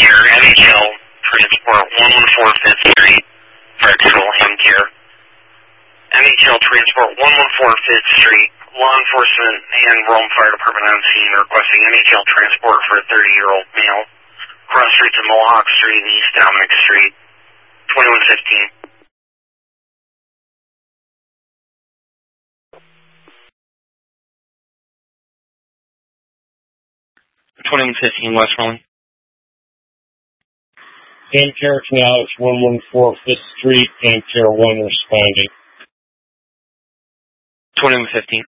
Care, NHL Transport 114 5th Street, Fire Control Ham Care. NHL Transport 114 5th Street, law enforcement and Rome Fire Department on scene requesting NHL Transport for a 30-year-old male. Cross streets of Mohawk Street and East Dominic Street, 2115. 2115 West Rolling. Ham Care Canal, it's 114 5th Street, Ham Care 1 responding. 2115.